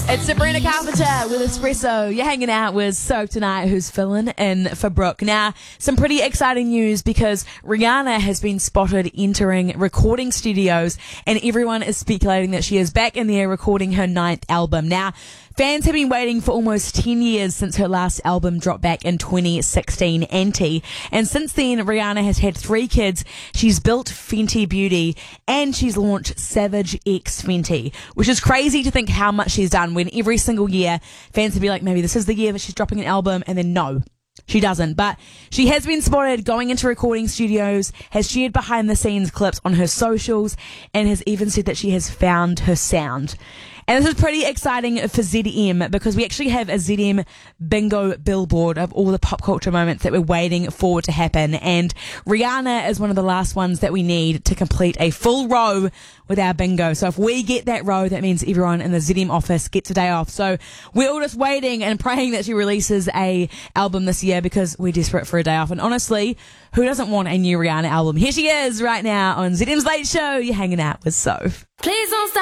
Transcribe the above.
It's Sabrina Carpenter with Espresso. You're hanging out with Soap tonight, who's filling in for Brooke. Now, some pretty exciting news because Rihanna has been spotted entering recording studios and everyone is speculating that she is back in there recording her 9th album. Now, fans have been waiting for almost 10 years since her last album dropped back in 2016, Anti. And since then, Rihanna has had 3 kids. She's built Fenty Beauty and she's launched Savage X Fenty, which is crazy to think how much she's done when every single year fans would be like, maybe this is the year that she's dropping an album, and then no. She doesn't, but she has been spotted going into recording studios, has shared behind the scenes clips on her socials, and has even said that she has found her sound. And this is pretty exciting for ZM because we actually have a ZM bingo billboard of all the pop culture moments that we're waiting for to happen. And Rihanna is one of the last ones that we need to complete a full row with our bingo. So if we get that row, that means everyone in the ZM office gets a day off. So we're all just waiting and praying that she releases a album this year because we're desperate for a day off. And honestly, who doesn't want a new Rihanna album? Here she is right now on ZM's Late Show. You're hanging out with Soph. Please don't stop.